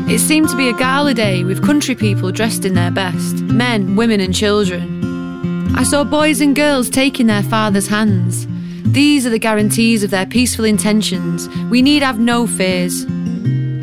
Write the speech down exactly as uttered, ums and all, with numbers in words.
It seemed to be a gala day with country people dressed in their best, men, women and children. I saw boys and girls taking their fathers' hands. These are the guarantees of their peaceful intentions. We need have no fears.